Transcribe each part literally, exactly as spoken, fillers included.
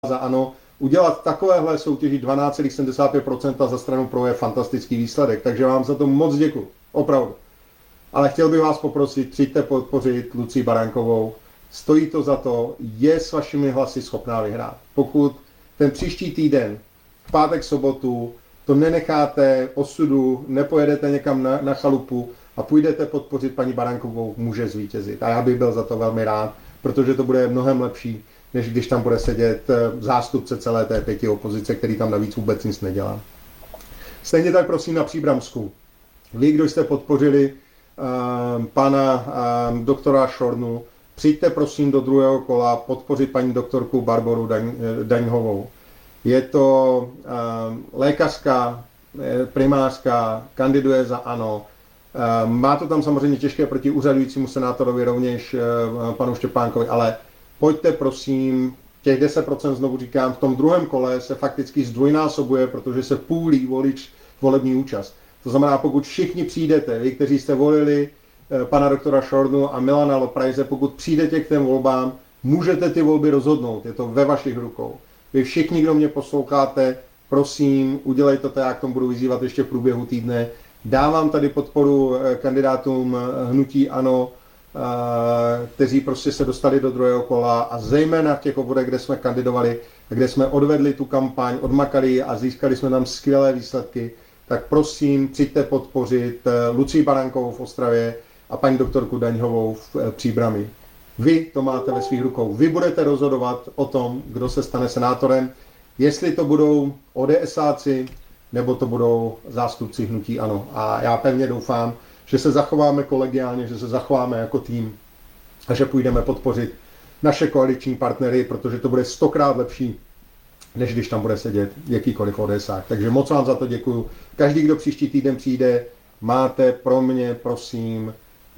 za ANO. Udělat takovéhle soutěži dvanáct celá sedmdesát pět procenta za stranu Pro je fantastický výsledek, takže vám za to moc děkuji, opravdu. Ale chtěl bych vás poprosit, přijďte podpořit Lucii Baránkovou, stojí to za to, je s vašimi hlasy schopná vyhrát. Pokud ten příští týden, v pátek, sobotu, to nenecháte osudu, nepojedete někam na, na chalupu a půjdete podpořit paní Baránkovou, může zvítězit. A já bych byl za to velmi rád, protože to bude mnohem lepší, než když tam bude sedět zástupce celé té pěti opozice, který tam navíc vůbec nic nedělá. Stejně tak prosím na Příbramsku. Vy, kdo jste podpořili uh, pana uh, doktora Šornu, přijďte prosím do druhého kola podpořit paní doktorku Barboru Daň, Daňhovou. Je to uh, lékařka, primářka, kandiduje za ANO. Uh, má to tam samozřejmě těžké proti úřadujícímu senátorovi, rovněž uh, panu Štěpánkovi, ale pojďte prosím, těch deset procent znovu říkám, v tom druhém kole se fakticky zdvojnásobuje, protože se půlí volič volební účast. To znamená, pokud všichni přijdete, vy, kteří jste volili eh, pana doktora Šornu a Milana Loprajze, pokud přijdete k těm volbám, můžete ty volby rozhodnout, je to ve vašich rukou. Vy všichni, kdo mě posloucháte, prosím, udělejte to, já k tomu budu vyzývat ještě v průběhu týdne. Dávám tady podporu eh, kandidátům hnutí ANO, kteří prostě se dostali do druhého kola a zejména v těch obvodech, kde jsme kandidovali, kde jsme odvedli tu kampaň, odmakali a získali jsme tam skvělé výsledky, tak prosím, přijďte podpořit Lucii Baránkovou v Ostravě a paní doktorku Daňhovou v Příbrami. Vy to máte ve svých rukou. Vy budete rozhodovat o tom, kdo se stane senátorem, jestli to budou ODSáci, nebo to budou zástupci hnutí ANO. A já pevně doufám, že se zachováme kolegiálně, že se zachováme jako tým a že půjdeme podpořit naše koaliční partnery, protože to bude stokrát lepší, než když tam bude sedět jakýkoliv ODSák. Takže moc vám za to děkuju. Každý, kdo příští týden přijde, máte pro mě, prosím,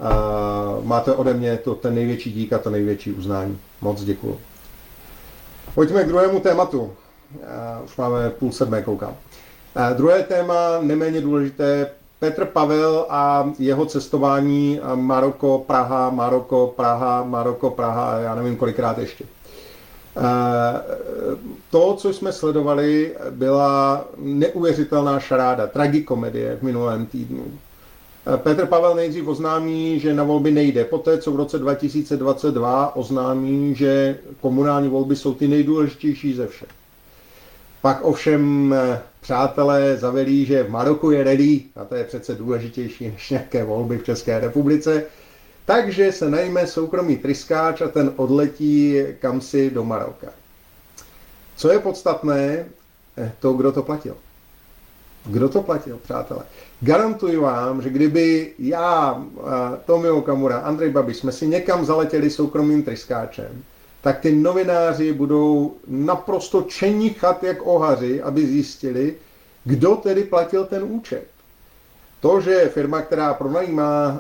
uh, máte ode mě to, ten největší dík a to největší uznání. Moc děkuju. Pojďme k druhému tématu. Uh, už máme půl sedmé, koukám. Uh, druhé téma, neméně důležité, Petr Pavel a jeho cestování Maroko, Praha, Maroko, Praha, Maroko, Praha, já nevím kolikrát ještě. To, co jsme sledovali, byla neuvěřitelná šaráda, tragikomedie v minulém týdnu. Petr Pavel nejdřív oznámí, že na volby nejde. Poté, co v roce dva tisíce dvacet dva oznámí, že komunální volby jsou ty nejdůležitější ze všech. Pak ovšem přátelé zavelí, že v Maroku je ready, a to je přece důležitější než nějaké volby v České republice, takže se najme soukromý tryskáč a ten odletí kamsi do Maroka. Co je podstatné, to, kdo to platil. Kdo to platil, přátelé? Garantuji vám, že kdyby já, Tomio Okamura, Andrej Babiš jsme si někam zaletěli soukromým tryskáčem, tak ty novináři budou naprosto čenichat jak ohaři, aby zjistili, kdo tedy platil ten účet. To, že firma, která pronajímá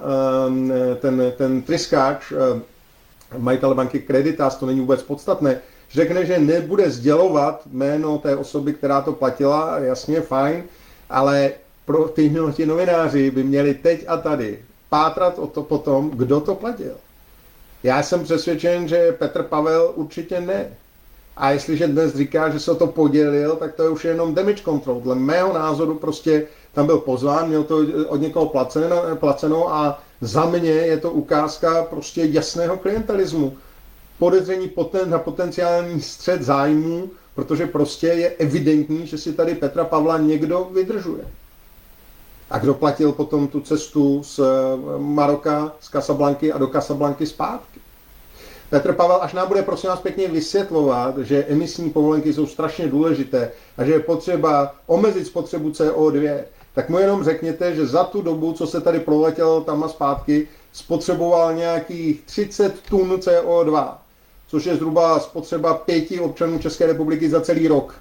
ten, ten tryskáč, majitel banky Creditas, to není vůbec podstatné, řekne, že nebude sdělovat jméno té osoby, která to platila, jasně, fajn, ale pro ty, ty novináři by měli teď a tady pátrat o to potom, kdo to platil. Já jsem přesvědčen, že Petr Pavel určitě ne. A jestliže dnes říká, že se o to podělil, tak to je už jenom damage control. Dle mého názoru prostě tam byl pozván, měl to od někoho placeno, placeno a za mě je to ukázka prostě jasného klientelismu. Podezření poten, na potenciální střet zájmů, protože prostě je evidentní, že si tady Petra Pavla někdo vydržuje. A kdo platil potom tu cestu z Maroka, z Casablanky a do Casablanky zpátky? Petr Pavel, až nám bude prosím vás pěkně vysvětlovat, že emisní povolenky jsou strašně důležité a že je potřeba omezit spotřebu C O dva, tak mu jenom řekněte, že za tu dobu, co se tady proletěl tam a zpátky, spotřeboval nějakých třicet tun C O dva, což je zhruba spotřeba pěti občanů České republiky za celý rok.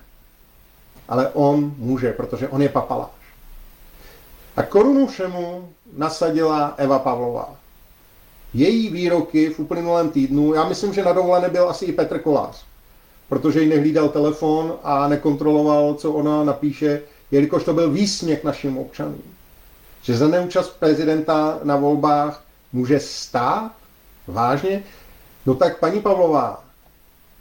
Ale on může, protože on je papaláš. A korunu všemu nasadila Eva Pavlová. Její výroky v uplynulém týdnu, já myslím, že na dovolené byl asi i Petr Kolář, protože jí nehlídal telefon a nekontroloval, co ona napíše, jelikož to byl výsměch našim občanům. Že za neúčast prezidenta na volbách může stát? Vážně? No tak paní Pavlová,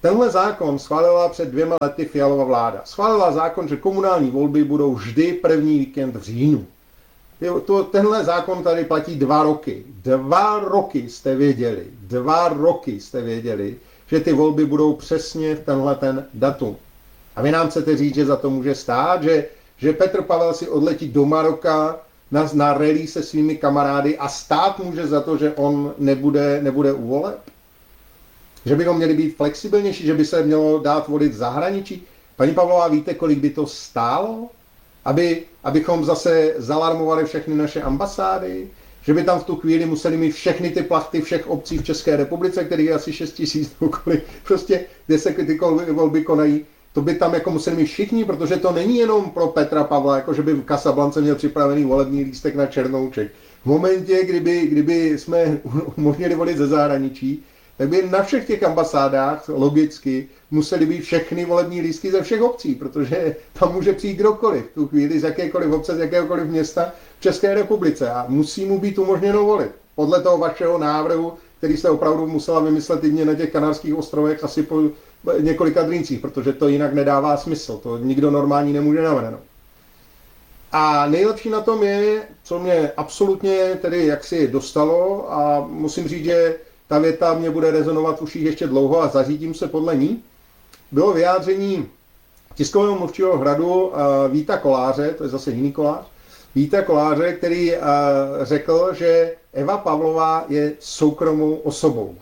Tenhle zákon schválila před dvěma lety Fialova vláda. Schválila zákon, že komunální volby budou vždy první víkend v říjnu. To, tenhle zákon tady platí dva roky. Dva roky jste věděli, dva roky jste věděli, že ty volby budou přesně v tenhle ten datum. A vy nám chcete říct, že za to může stát, že, že Petr Pavel si odletí do Maroka na, na rally se svými kamarády a stát může za to, že on nebude, nebude u voleb? Že bychom měli být flexibilnější, že by se mělo dát volit v zahraničí? Paní Pavlová, víte, kolik by to stálo? Aby, abychom zase zalarmovali všechny naše ambasády? Že by tam v tu chvíli museli mít všechny ty plachty všech obcí v České republice, kterých je asi šest tisíc, prostě, kde se ty volby konají. To by tam jako museli mít všichni, protože to není jenom pro Petra Pavla, jako že by v Casablance měl připravený volební lístek na černouček. V momentě, kdyby, kdyby jsme umožnili volit ze zahraničí, tak by na všech těch ambasádách logicky museli být všechny volební lístky ze všech obcí, protože tam může přijít kdokoliv v tu chvíli z jakékoliv obce, z jakéhokoliv města v České republice a musí mu být umožněno volit. Podle toho vašeho návrhu, který jste opravdu musela vymyslet i na těch Kanárských ostrovech asi po několika drincích, protože to jinak nedává smysl, to nikdo normální nemůže navrhnout. A nejlepší na tom je, co mě absolutně tedy jaksi dostalo a musím říct, že ta věta mě bude rezonovat v uších ještě dlouho a zařídím se podle ní, bylo vyjádření tiskového mluvčího Hradu Víta Koláře, to je zase jiný Kolář, Víta Koláře, který řekl, že Eva Pavlová je soukromou osobou.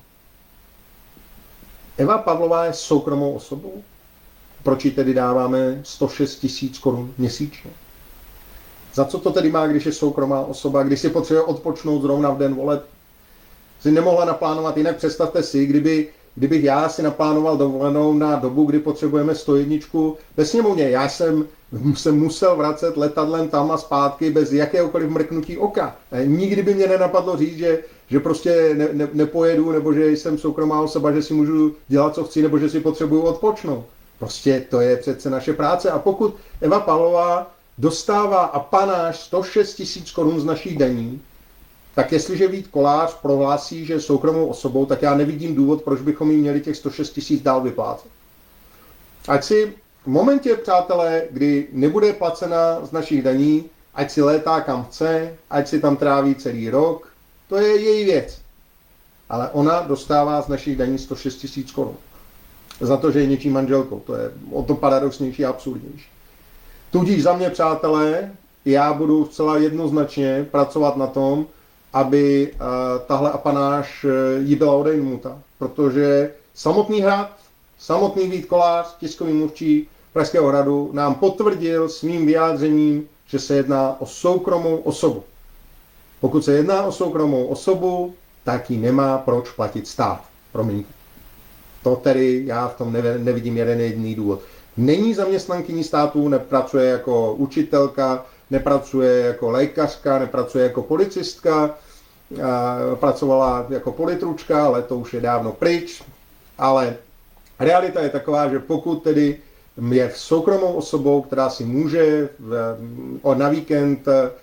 Eva Pavlová je soukromou osobou? Proč jí tedy dáváme sto šest tisíc korun měsíčně? Za co to tedy má, když je soukromá osoba, když si potřebuje odpočnout zrovna v den voleb? Si nemohla naplánovat, jinak představte si, kdyby, kdybych já si naplánoval dovolenou na dobu, kdy potřebujeme sto jedna ve sněmovně. Já jsem se musel vracet letadlem tam a zpátky bez jakéhokoliv mrknutí oka. Nikdy by mě nenapadlo říct, že, že prostě ne, ne, nepojedu, nebo že jsem soukromá osoba, že si můžu dělat, co chci, nebo že si potřebuju odpočnout. Prostě to je přece naše práce. A pokud Eva Pavlová dostává apanáž sto šest tisíc korun z našich daní, tak jestliže Vít Kolář prohlásí, že je soukromou osobou, tak já nevidím důvod, proč bychom jí měli těch sto šest tisíc dál vyplácet. Ať si v momentě, přátelé, kdy nebude placena z našich daní, ať si létá kam chce, ať si tam tráví celý rok, to je její věc. Ale ona dostává z našich daní sto šest tisíc korun. Za to, že je něčí manželkou. To je o to paradoxnější a absurdnější. Tudíž za mě, přátelé, já budu zcela jednoznačně pracovat na tom, aby uh, tahle apanáž uh, jí byla odejmuta. Protože samotný Hrad, samotný Vít Kolář, tiskový mluvčí Pražského hradu, nám potvrdil svým vyjádřením, že se jedná o soukromou osobu. Pokud se jedná o soukromou osobu, tak ji nemá proč platit stát. Promiňte. To tedy já v tom nevidím jeden jediný důvod. Není zaměstnankyní státu, nepracuje jako učitelka, nepracuje jako lékařka, nepracuje jako policistka, pracovala jako politručka, ale to už je dávno pryč. Ale realita je taková, že pokud tedy je soukromou osobou, která si může na víkend,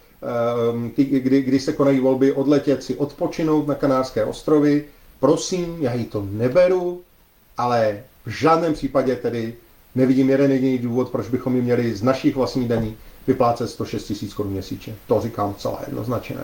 kdy, kdy se konají volby, odletět si odpočinout na Kanárské ostrovy, prosím, já jí to neberu, ale v žádném případě tedy nevidím jeden jediný důvod, proč bychom ji měli z našich vlastních daní vyplácet sto šest tisíc korun měsíčně. To říkám celé jednoznačně.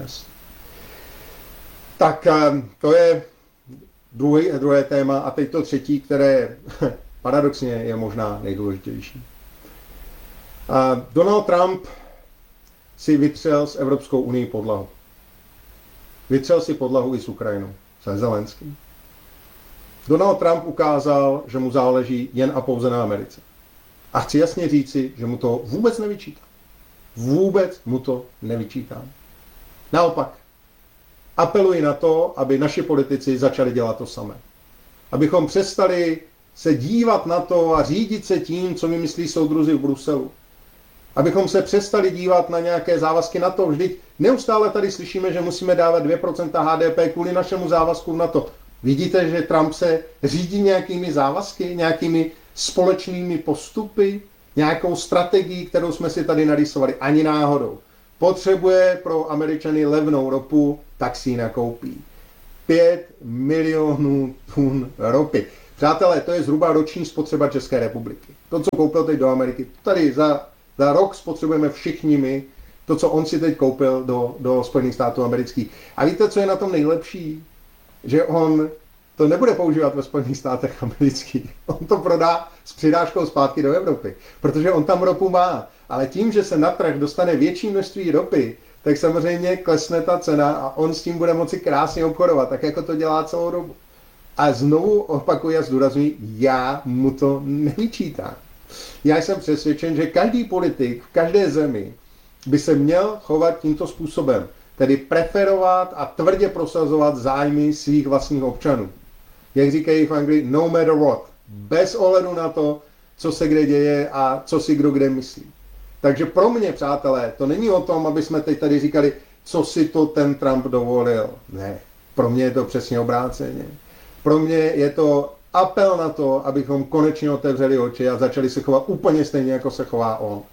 Tak to je druhý, druhé téma a teď to třetí, které paradoxně je možná nejdůležitější. Donald Trump si vytřel s Evropskou unii podlahu. Vytřel si podlahu i s Ukrajinou, se Zelenským. Donald Trump ukázal, že mu záleží jen a pouze na Americe. A chci jasně říci, že mu to vůbec nevyčítám. Vůbec mu to nevyčítám. Naopak, apeluji na to, aby naši politici začali dělat to samé. Abychom přestali se dívat na to a řídit se tím, co vymyslí soudruzi v Bruselu. Abychom se přestali dívat na nějaké závazky NATO. Vždyť neustále tady slyšíme, že musíme dávat dvě procenta H D P kvůli našemu závazku v NATO. Vidíte, že Trump se řídí nějakými závazky, nějakými společnými postupy, nějakou strategií, kterou jsme si tady narysovali. Ani náhodou. Potřebuje pro Američany levnou ropu, tak si ji nakoupí. Pět milionů tun ropy. Přátelé, to je zhruba roční spotřeba České republiky. To, co koupil teď do Ameriky, tady za, za rok spotřebujeme všichni my, to, co on si teď koupil do, do Spojených států amerických. A víte, co je na tom nejlepší? Že on to nebude používat ve Spojených státech amerických. On to prodá s přidáškou zpátky do Evropy, protože on tam ropu má. Ale tím, že se na trh dostane větší množství ropy, tak samozřejmě klesne ta cena a on s tím bude moci krásně obchodovat, tak jako to dělá celou dobu. A znovu opakuju a zdůrazňuji, já mu to nevyčítám. Já jsem přesvědčen, že každý politik v každé zemi by se měl chovat tímto způsobem, tedy preferovat a tvrdě prosazovat zájmy svých vlastních občanů. Jak říkají v Anglii, no matter what, bez ohledu na to, co se kde děje a co si kdo kde myslí. Takže pro mě, přátelé, to není o tom, aby jsme teď tady říkali, co si to ten Trump dovolil. Ne, pro mě je to přesně obráceně. Pro mě je to apel na to, abychom konečně otevřeli oči a začali se chovat úplně stejně, jako se chová on.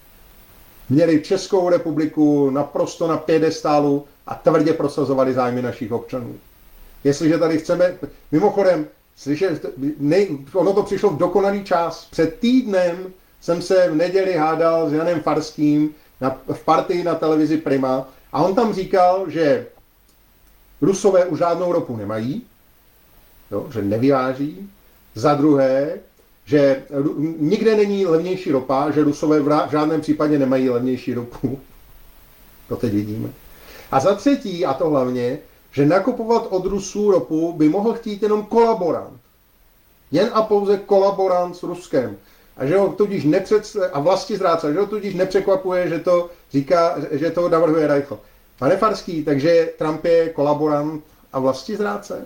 Měli Českou republiku naprosto na piedestálu a tvrdě prosazovali zájmy našich občanů. Jestliže tady chceme, mimochodem, slyšel, ne, ono to přišlo v dokonalý čas. Před týdnem jsem se v neděli hádal s Janem Farským na, v partii na televizi Prima a on tam říkal, že Rusové už žádnou ropu nemají, jo, že nevyváží. Za druhé, že nikde není levnější ropa, že Rusové v žádném případě nemají levnější ropu. To teď vidíme. A za třetí, a to hlavně, že nakupovat od Rusů ropu by mohl chtít jenom kolaborant. Jen a pouze kolaborant s Ruskem. A že ho tudíž nepřed, a vlastizrádce, že ho tudíž nepřekvapuje, že to říká, že to navrhuje Reichl. Pane Farský, takže Trump je kolaborant a vlastizrádce?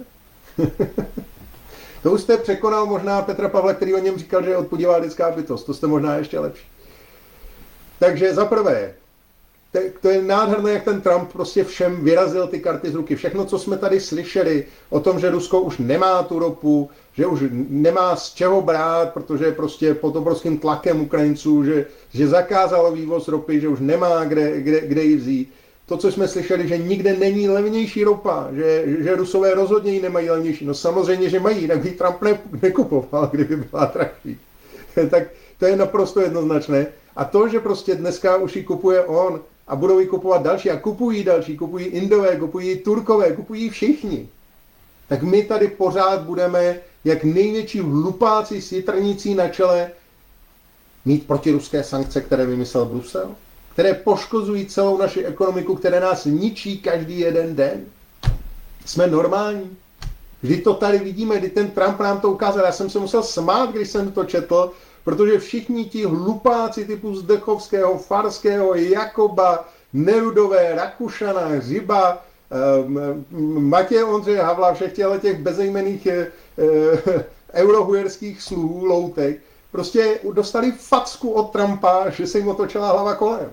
To už jste překonal možná Petra Pavla, který o něm říkal, že je odpudivá lidská bytost. To jste možná ještě lepší. Takže za prvé, to je nádherné, jak ten Trump prostě všem vyrazil ty karty z ruky. Všechno, co jsme tady slyšeli o tom, že Rusko už nemá tu ropu, že už nemá z čeho brát, protože je prostě pod obrovským tlakem Ukrajinců, že, že zakázalo vývoz ropy, že už nemá kde, kde, kde ji vzít. To, co jsme slyšeli, že nikde není levnější ropa, že, že Rusové rozhodně ji nemají levnější. No samozřejmě, že mají, tak by Trump ne, nekupoval, kdyby byla dražší. Tak to je naprosto jednoznačné. A to, že prostě dneska už ji kupuje on a budou ji kupovat další a kupují další, kupují Indové, kupují Turkové, kupují všichni, tak my tady pořád budeme jak největší hlupáci s jitrnicí na čele mít protiruské sankce, které vymyslel Brusel, které poškozují celou naši ekonomiku, které nás ničí každý jeden den. Jsme normální. Vždyť to tady vidíme, kdy ten Trump nám to ukázal. Já jsem se musel smát, když jsem to četl, protože všichni ti hlupáci typu Zdechovského, Farského, Jakoba, Nerudové, Rakušana, Hřiba, eh, Matěje Ondřeje Havla, všech těch bezejmenných eh, eh, eurohujerských sluhů, loutek, prostě dostali facku od Trumpa, že se jim otočila hlava kolem.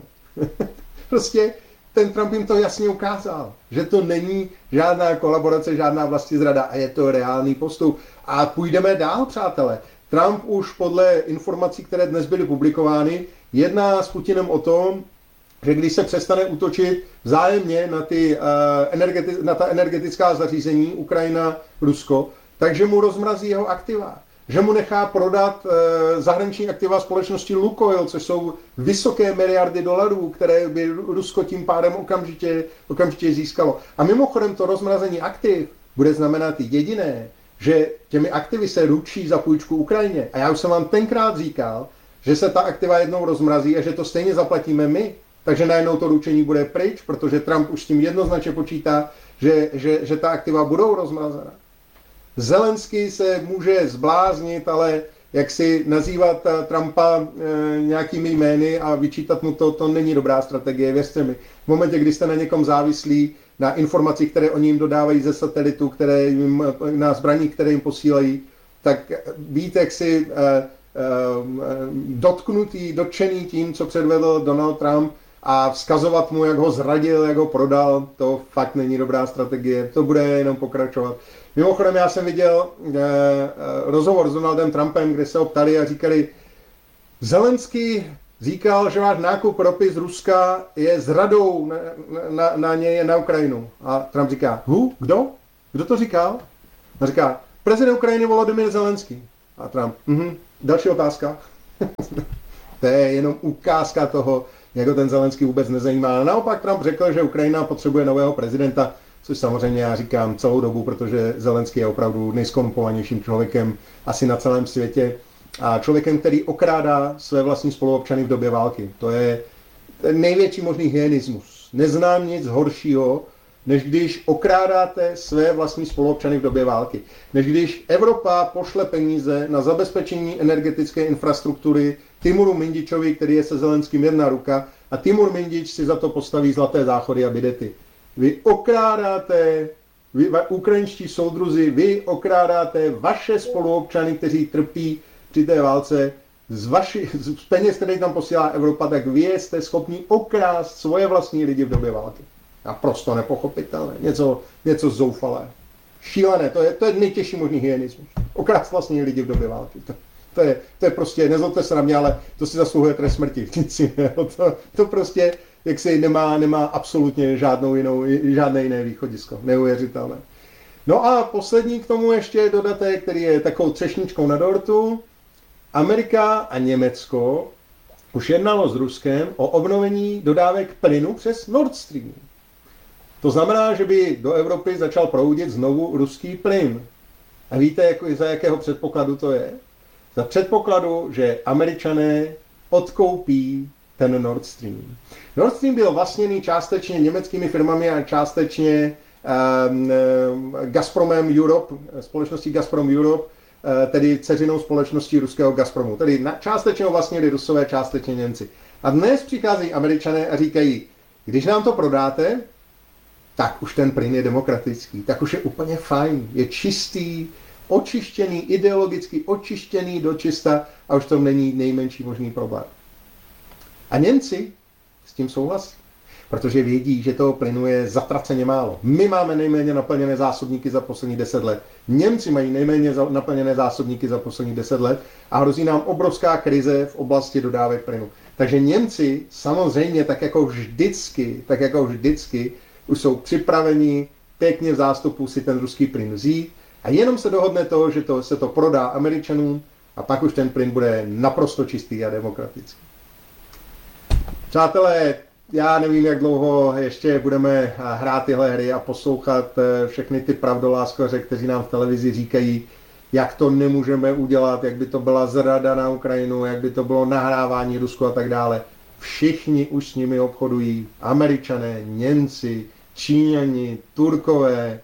Prostě ten Trump jim to jasně ukázal, že to není žádná kolaborace, žádná vlastizrada a je to reálný postup. A půjdeme dál, přátelé. Trump už podle informací, které dnes byly publikovány, jedná s Putinem o tom, že když se přestane útočit vzájemně na, ty, uh, energeti- na ta energetická zařízení Ukrajina, Rusko, takže mu rozmrazí jeho aktiva. Že mu nechá prodat uh, zahraniční aktiva společnosti Lukoil, což jsou vysoké miliardy dolarů, které by Rusko tím pádem okamžitě, okamžitě získalo. A mimochodem to rozmrazení aktiv bude znamenat jediné, že těmi aktivy se ručí za půjčku Ukrajině. A já už jsem vám tenkrát říkal, že se ta aktiva jednou rozmrazí a že to stejně zaplatíme my. Takže najednou to ručení bude pryč, protože Trump už s tím jednoznačně počítá, že, že, že ta aktiva budou rozmrazena. Zelenský se může zbláznit, ale jak si nazývat Trumpa e, nějakými jmény a vyčítat mu to, to není dobrá strategie, věřte mi. V momentě, kdy jste na někom závislí, na informacích, které oni jim dodávají ze satelitu, které jim, na zbraní, které jim posílají, tak být jaksi e, e, dotknutý, dotčený tím, co předvedl Donald Trump a vzkazovat mu, jak ho zradil, jak ho prodal, to fakt není dobrá strategie, to bude jenom pokračovat. Mimochodem, já jsem viděl eh, rozhovor s Donaldem Trumpem, kde se ho ptali a říkali, Zelenský říkal, že váš nákup ropy z Ruska je zradou na, na, na něj, na Ukrajinu. A Trump říká, hu, kdo? Kdo to říkal? A říká, Prezident Ukrajiny Volodymyr Zelenský. A Trump. Mhm. Další otázka. To je jenom ukázka toho, jak ho ten Zelenský vůbec nezajímá. Naopak Trump řekl, že Ukrajina potřebuje nového prezidenta, což samozřejmě já říkám celou dobu, protože Zelenský je opravdu nejskorumpovanějším člověkem asi na celém světě. A člověkem, který okrádá své vlastní spoluobčany v době války. To je největší možný hyenismus. Neznám nic horšího, než když okrádáte své vlastní spoluobčany v době války. Než když Evropa pošle peníze na zabezpečení energetické infrastruktury Timuru Mindičovi, který je se Zelenským jedna ruka, a Timur Mindič si za to postaví zlaté záchody a bidety. Vy okrádáte, vy, ukrajinští soudruzi, vy okrádáte vaše spoluobčany, kteří trpí při té válce, z, vaši, z peněz, které tam posílá Evropa, tak vy jste schopni okrást svoje vlastní lidi v době války. Naprosto nepochopitelné. Něco, něco zoufalé. Šílené. To je, to je nejtěžší možný hyenismus. Okrást vlastní lidi v době války. To, to, je, to je prostě, nezlobte se na mě, ale to si zasluhuje trest smrti. To, to prostě jaksi nemá, nemá absolutně žádnou jinou, žádné jiné východisko. Neuvěřitelné. No a poslední k tomu ještě dodatek, který je takovou třešničkou na dortu. Amerika a Německo už jednalo s Ruskem o obnovení dodávek plynu přes Nord Stream. To znamená, že by do Evropy začal proudit znovu ruský plyn. A víte, jak, za jakého předpokladu to je? Za předpokladu, že Američané odkoupí ten Nord Stream. Nord Stream byl vlastněný částečně německými firmami a částečně um, Gazpromem Europe, společností Gazprom Europe, tedy dceřinou společností ruského Gazpromu. Tedy na, částečně vlastnili Rusové, částečně Němci. A dnes přicházejí Američané a říkají, když nám to prodáte, tak už ten plyn je demokratický, tak už je úplně fajn, je čistý, očištěný, ideologicky očištěný do čista a už to není nejmenší možný problém. A Němci s tím souhlasí, protože vědí, že toho plynu je zatraceně málo. My máme nejméně naplněné zásobníky za poslední deset let. Němci mají nejméně naplněné zásobníky za poslední deset let a hrozí nám obrovská krize v oblasti dodávek plynu. Takže Němci samozřejmě, tak jako vždycky, tak jako vždycky, už jsou připraveni pěkně v zástupu si ten ruský plyn vzít a jenom se dohodne to, že to, se to prodá Američanům a pak už ten plyn bude naprosto čistý a demokratický. Přátelé, já nevím, jak dlouho ještě budeme hrát tyhle hry a poslouchat všechny ty pravdoláskoře, kteří nám v televizi říkají, jak to nemůžeme udělat, jak by to byla zrada na Ukrajinu, jak by to bylo nahrávání Rusku a tak dále. Všichni už s nimi obchodují. Američané, Němci, Číňani, Turkové,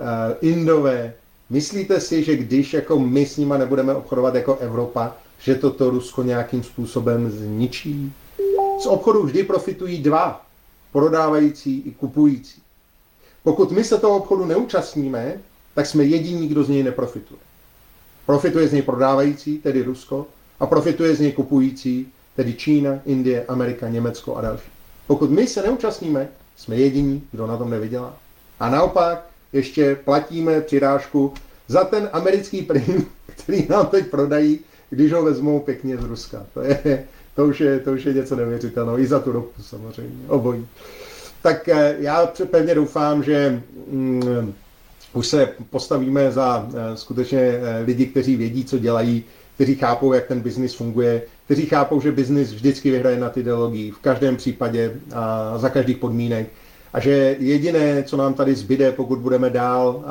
Indové. Myslíte si, že když jako my s nima nebudeme obchodovat jako Evropa, že toto Rusko nějakým způsobem zničí? Z obchodu vždy profitují dva, prodávající i kupující. Pokud my se toho obchodu neúčastníme, tak jsme jediní, kdo z něj neprofituje. Profituje z něj prodávající, tedy Rusko, a profituje z něj kupující, tedy Čína, Indie, Amerika, Německo a další. Pokud my se neúčastníme, jsme jediní, kdo na tom nevydělá. A naopak ještě platíme přirážku za ten americký plyn, který nám teď prodají, když ho vezmou pěkně z Ruska. To je... To už, je, to už je něco neuvěřitelného. I za tu ropu samozřejmě. Obojí. Tak já pevně doufám, že um, už se postavíme za uh, skutečně uh, lidi, kteří vědí, co dělají, kteří chápou, jak ten biznis funguje, kteří chápou, že biznis vždycky vyhraje nad ideologií, v každém případě a za každých podmínek. A že jediné, co nám tady zbyde, pokud budeme dál uh,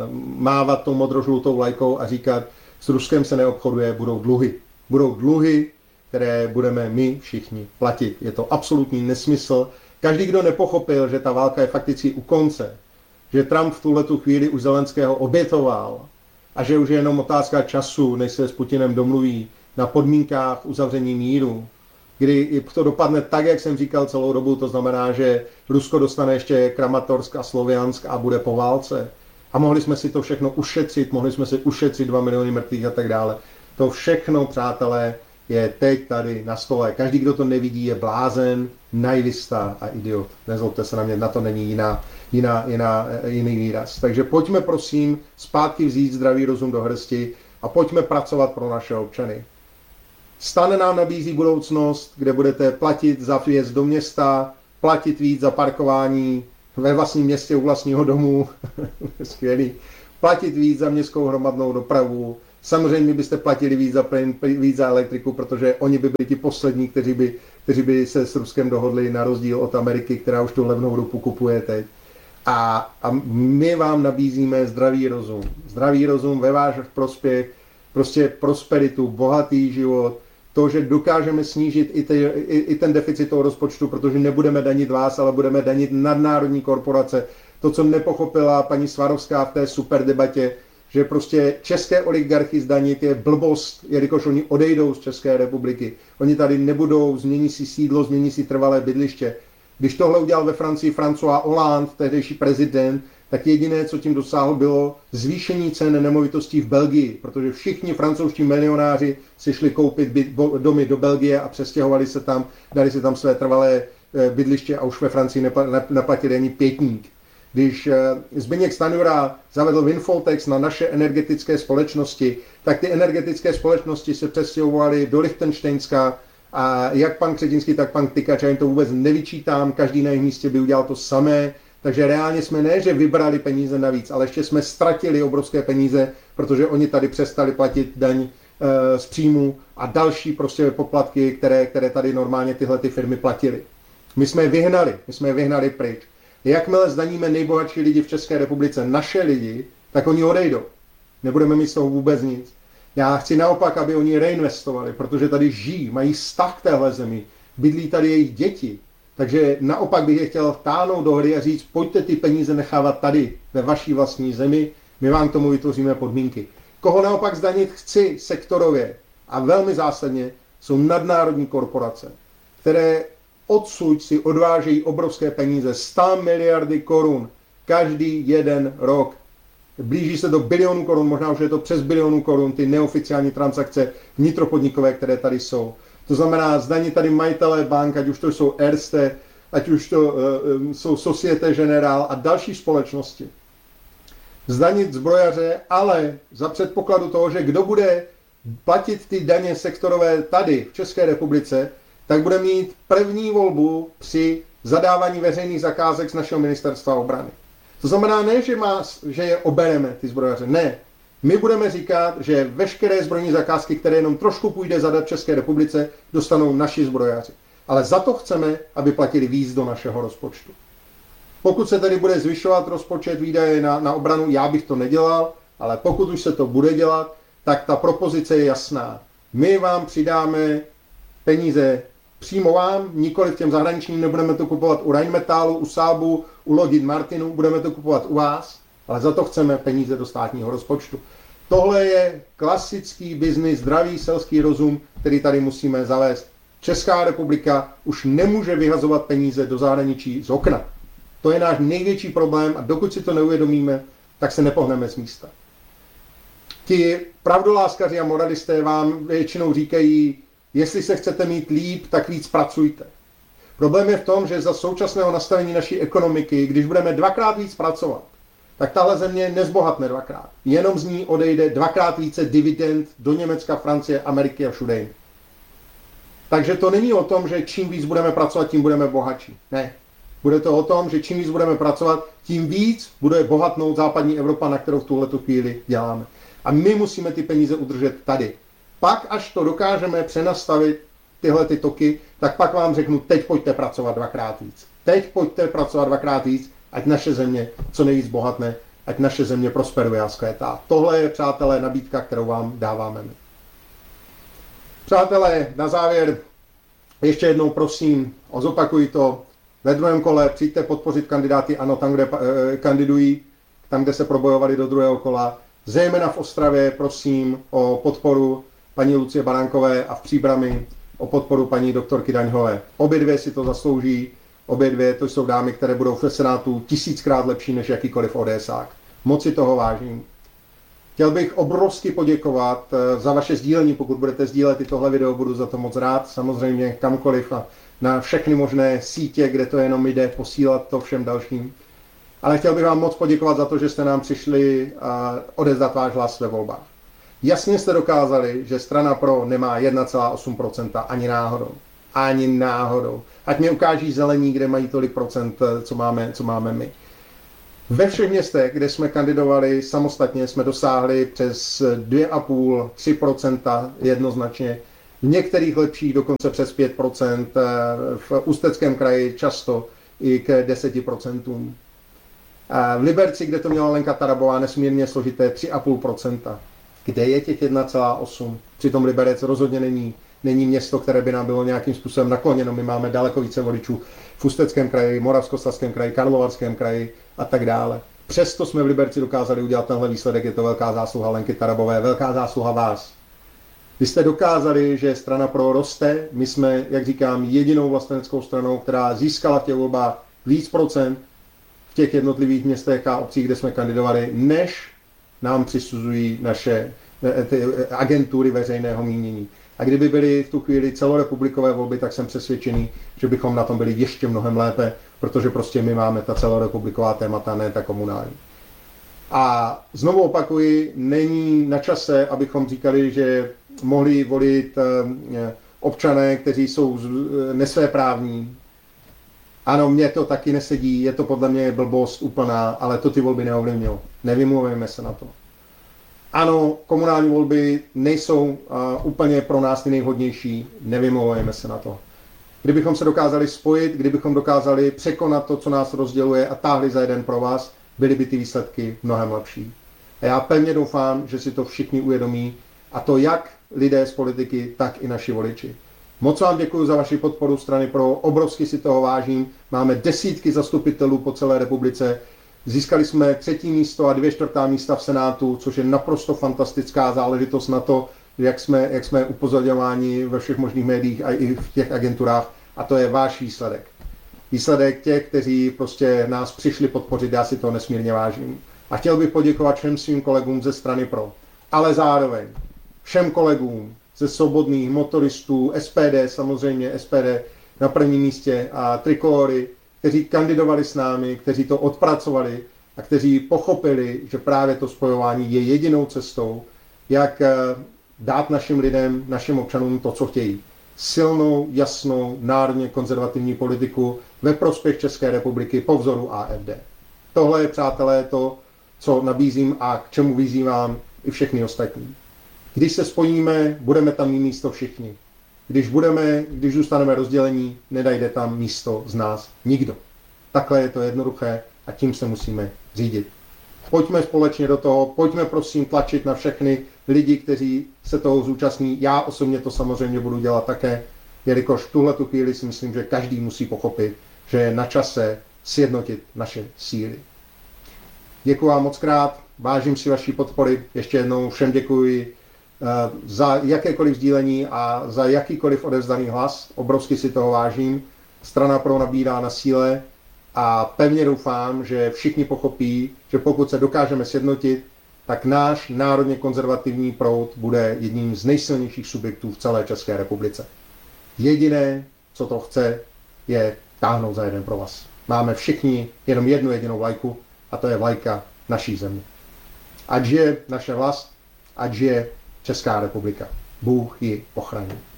mávat tou modrožlutou vlajkou a říkat, s Ruskem se neobchoduje, budou dluhy. Budou dluhy, které budeme my všichni platit. Je to absolutní nesmysl. Každý, kdo nepochopil, že ta válka je fakticky u konce, že Trump v tuhletu chvíli už Zelenského obětoval a že už je jenom otázka času, než se s Putinem domluví na podmínkách uzavření míru, kdy to dopadne tak, jak jsem říkal celou dobu, to znamená, že Rusko dostane ještě Kramatorsk a Sloviansk a bude po válce. A mohli jsme si to všechno ušetřit, mohli jsme si ušetřit dva miliony mrtvých a tak dále. To všechno, přátelé, je teď tady na stole. Každý, kdo to nevidí, je blázen, naivista a idiot. Nezlobte se na mě, na to není jiná, jiná, jiná, jiný výraz. Takže pojďme prosím zpátky vzít zdravý rozum do hrsti a pojďme pracovat pro naše občany. Stan nám nabízí budoucnost, kde budete platit za vjezd do města, platit víc za parkování ve vlastním městě u vlastního domu. Skvělý. platit víc za městskou hromadnou dopravu, samozřejmě byste platili víc za plyn, víc za elektriku, protože oni by byli ti poslední, kteří by, kteří by se s Ruskem dohodli na rozdíl od Ameriky, která už tu levnou ropu kupuje teď. A, a my vám nabízíme zdravý rozum. Zdravý rozum ve váš prospěch, prostě prosperitu, bohatý život, to, že dokážeme snížit i, te, i, i ten deficit toho rozpočtu, protože nebudeme danit vás, ale budeme danit nadnárodní korporace. To, co nepochopila paní Svarovská v té super debatě, že prostě české oligarchy zdanit je blbost, jelikož oni odejdou z České republiky. Oni tady nebudou, změní si sídlo, změní si trvalé bydliště. Když tohle udělal ve Francii François Hollande, tehdejší prezident, tak jediné, co tím dosáhl, bylo zvýšení cen nemovitostí v Belgii, protože všichni francouzští milionáři si šli koupit byt, domy do Belgie a přestěhovali se tam, dali si tam své trvalé bydliště a už ve Francii neplatili ani pětník. Když Zbyněk Stanjura zavedl windfall tax na naše energetické společnosti, tak ty energetické společnosti se přestěhovaly do Lichtenštejnska a jak pan Křetínský, tak pan Tykač, já jim to vůbec nevyčítám, každý na jejich místě by udělal to samé, takže reálně jsme ne, že vybrali peníze navíc, ale ještě jsme ztratili obrovské peníze, protože oni tady přestali platit daň e, z příjmu a další prostě poplatky, které, které tady normálně tyhle ty firmy platily. My jsme je vyhnali, my jsme je vyhnali pryč. Jakmile zdaníme nejbohatší lidi v České republice, naše lidi, tak oni odejdou. Nebudeme mít z toho vůbec nic. Já chci naopak, aby oni reinvestovali, protože tady žijí, mají vztah k téhle zemi, bydlí tady jejich děti. Takže naopak bych je chtěl vtáhnout do hry a říct, pojďte ty peníze nechávat tady, ve vaší vlastní zemi, my vám k tomu vytvoříme podmínky. Koho naopak zdanit chci sektorově a velmi zásadně, jsou nadnárodní korporace, které odsud si odvážejí obrovské peníze, sto miliardy korun každý jeden rok. Blíží se do bilionů korun, možná už je to přes bilionů korun, ty neoficiální transakce vnitropodnikové, které tady jsou. To znamená, zdaní tady majitelé bank, ať už to jsou Erste, ať už to uh, jsou Societe Generale a další společnosti. Zdanit zbrojaře, ale za předpokladu toho, že kdo bude platit ty daně sektorové tady v České republice, tak bude mít první volbu při zadávání veřejných zakázek z našeho ministerstva obrany. To znamená ne, že, má, že je obereme ty zbrojaře, ne. My budeme říkat, že veškeré zbrojní zakázky, které jenom trošku půjde zadat České republice, dostanou naši zbrojaři. Ale za to chceme, aby platili víc do našeho rozpočtu. Pokud se tedy bude zvyšovat rozpočet výdaje na, na obranu, já bych to nedělal, ale pokud už se to bude dělat, tak ta propozice je jasná. My vám přidáme peníze přímo vám, nikoli v těm zahraničním, nebudeme to kupovat u Rheinmetallu, u Saabu, u Lockheed Martinu, budeme to kupovat u vás, ale za to chceme peníze do státního rozpočtu. Tohle je klasický biznis, zdravý selský rozum, který tady musíme zavést. Česká republika už nemůže vyhazovat peníze do zahraničí z okna. To je náš největší problém a dokud si to neuvědomíme, tak se nepohneme z místa. Ti pravdoláskaři a moralisté vám většinou říkají, jestli se chcete mít líp, tak víc pracujte. Problém je v tom, že za současného nastavení naší ekonomiky, když budeme dvakrát víc pracovat, tak tahle země nezbohatne dvakrát. Jenom z ní odejde dvakrát více dividend do Německa, Francie, Ameriky a všude jinde. Takže to není o tom, že čím víc budeme pracovat, tím budeme bohatší. Ne. Bude to o tom, že čím víc budeme pracovat, tím víc bude bohatnout západní Evropa, na kterou v tuhletu chvíli děláme. A my musíme ty peníze udržet tady. Pak, až to dokážeme přenastavit tyhle ty toky, tak pak vám řeknu, teď pojďte pracovat dvakrát víc. Teď pojďte pracovat dvakrát víc, ať naše země co nejvíc bohatne, ať naše země prosperuje a zkvétá. Tohle je, přátelé, nabídka, kterou vám dáváme my. Přátelé, na závěr ještě jednou prosím, zopakuji to, ve druhém kole přijďte podpořit kandidáty ANO tam, kde eh, kandidují, tam, kde se probojovali do druhého kola. Zejména v Ostravě prosím o podporu paní Lucie Baránkové a v Příbrami o podporu paní doktorky Daňhové. Obě dvě si to zaslouží, obě dvě to jsou dámy, které budou v Senátu tisíckrát lepší než jakýkoliv ODSák. Moc si toho vážím. Chtěl bych obrovsky poděkovat za vaše sdílení, pokud budete sdílet i tohle video, budu za to moc rád, samozřejmě kamkoliv a na všechny možné sítě, kde to jenom jde, posílat to všem dalším. Ale chtěl bych vám moc poděkovat za to, že jste nám přišli odevzdat váš hlas ve volbách. Jasně jste dokázali, že strana Pro nemá jedna celá osm procenta ani náhodou. Ani náhodou. Ať mi ukáží zelení, kde mají tolik procent, co máme, co máme my. Ve všech městech, kde jsme kandidovali samostatně, jsme dosáhli přes dvě a půl až tři procenta jednoznačně. V některých lepších dokonce přes pět procent, v Ústeckém kraji často i k deseti procentům. V Liberci, kde to měla Lenka Tarabová, nesmírně složité tři a půl procenta. Kde je těch jedna celá osm? Přitom Liberec rozhodně není, není město, které by nám bylo nějakým způsobem nakloněno. My máme daleko více voličů v Ústeckém kraji, Moravskoslezském kraji, Karlovarském kraji a tak dále. Přesto jsme v Liberci dokázali udělat tenhle výsledek, je to velká zásluha Lenky Tarabové, velká zásluha vás. Vy jste dokázali, že strana Pro roste, my jsme, jak říkám, jedinou vlasteneckou stranou, která získala v těch volbách víc procent v těch jednotlivých městech a obcích, kde jsme kandidovali, než nám přisuzují naše ty agentury veřejného mínění. A kdyby byly v tu chvíli celorepublikové volby, tak jsem přesvědčený, že bychom na tom byli ještě mnohem lépe, protože prostě my máme ta celorepubliková témata, ne ta komunální. A znovu opakuji, není na čase, abychom říkali, že mohli volit občané, kteří jsou nesvéprávní. Ano, mně to taky nesedí, je to podle mě blbost úplná, ale to ty volby neovlivnilo. Nevymluvujeme se na to. Ano, komunální volby nejsou uh, úplně pro nás ty nejvhodnější, nevymlouvejme se na to. Kdybychom se dokázali spojit, kdybychom dokázali překonat to, co nás rozděluje a táhli za jeden pro vás, byly by ty výsledky mnohem lepší. A já pevně doufám, že si to všichni uvědomí, a to jak lidé z politiky, tak i naši voliči. Moc vám děkuji za vaši podporu strany Pro, obrovsky si toho vážím. Máme desítky zastupitelů po celé republice. Získali jsme třetí místo a dvě čtvrtá místa v Senátu, což je naprosto fantastická záležitost na to, jak jsme, jak jsme upozorňováni ve všech možných médiích a i v těch agenturách. A to je váš výsledek. Výsledek těch, kteří prostě nás přišli podpořit, já si to nesmírně vážím. A chtěl bych poděkovat všem svým kolegům ze strany Pro, ale zároveň všem kolegům ze Svobodných, motoristů, S P D, samozřejmě S P D na prvním místě a Trikolory, kteří kandidovali s námi, kteří to odpracovali a kteří pochopili, že právě to spojování je jedinou cestou, jak dát našim lidem, našim občanům to, co chtějí. Silnou, jasnou, národně konzervativní politiku ve prospěch České republiky po vzoru A F D. Tohle je, přátelé, to, co nabízím a k čemu vyzývám i všechny ostatní. Když se spojíme, budeme tam mít místo všichni. Když, budeme, když zůstaneme rozdělení, nedajde tam místo z nás nikdo. Takhle je to jednoduché a tím se musíme řídit. Pojďme společně do toho, pojďme prosím tlačit na všechny lidi, kteří se toho zúčastní. Já osobně to samozřejmě budu dělat také, jelikož v tuhle tu chvíli si myslím, že každý musí pochopit, že je na čase sjednotit naše síly. Děkuji vám moc krát, vážím si vaší podpory, ještě jednou všem děkuji za jakékoliv sdílení a za jakýkoliv odevzdaný hlas. Obrovsky si toho vážím. Strana Pro nabírá na síle a pevně doufám, že všichni pochopí, že pokud se dokážeme sjednotit, tak náš národně konzervativní proud bude jedním z nejsilnějších subjektů v celé České republice. Jediné, co to chce, je táhnout za jeden pro vás. Máme všichni jenom jednu jedinou vlajku a to je vlajka naší země. Ať žije naše vlast, ať žije Česká republika. Bůh ji ochrání.